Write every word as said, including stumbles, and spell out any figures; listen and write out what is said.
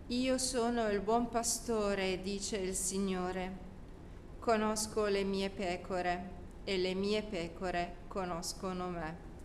Io sono il buon pastore, dice il Signore. Conosco le mie pecore e le mie pecore conoscono me.